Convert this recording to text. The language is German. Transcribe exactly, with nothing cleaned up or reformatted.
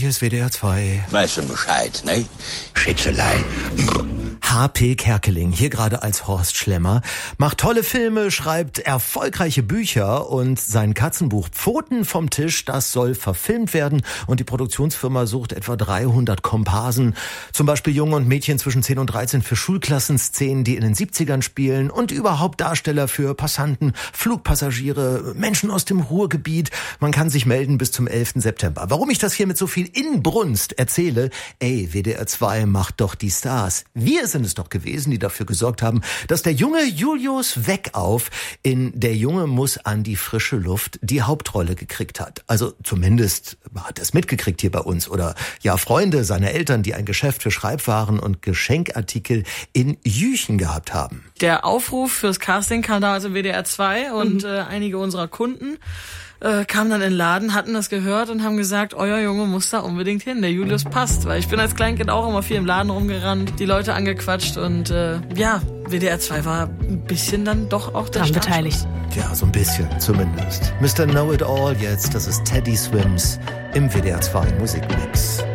hier ist W D R zwei. Weißt du Bescheid, ne? Schätzelein. H P Kerkeling, hier gerade als Horst Schlemmer, macht tolle Filme, schreibt erfolgreiche Bücher und sein Katzenbuch Pfoten vom Tisch, das soll verfilmt werden und die Produktionsfirma sucht etwa dreihundert Komparsen, zum Beispiel Junge und Mädchen zwischen zehn und dreizehn für Schulklassenszenen, die in den siebzigern spielen und überhaupt Darsteller für Passanten, Flugpassagiere, Menschen aus dem Ruhrgebiet. Man kann sich melden bis zum elften September. Warum ich das hier mit so viel Inbrunst erzähle? Ey, W D R zwei macht doch die Stars. Wir sind es doch gewesen, die dafür gesorgt haben, dass der junge Julius Weckauf in Der Junge muss an die frische Luft die Hauptrolle gekriegt hat. Also zumindest hat er es mitgekriegt hier bei uns. Oder ja, Freunde seiner Eltern, die ein Geschäft für Schreibwaren und Geschenkartikel in Jüchen gehabt haben. Der Aufruf fürs Casting kam damals im W D R zwei und mhm. äh, einige unserer Kunden äh, kamen dann in den Laden, hatten das gehört und haben gesagt, euer Junge muss da unbedingt hin, der Julius passt. Weil ich bin als Kleinkind auch immer viel im Laden rumgerannt, die Leute angequatscht und äh, ja, W D R zwei war ein bisschen dann doch auch der Start beteiligt. Ja, so ein bisschen zumindest. Mister Know-It-All jetzt, das ist Teddy Swims im W D R zwei Musikmix.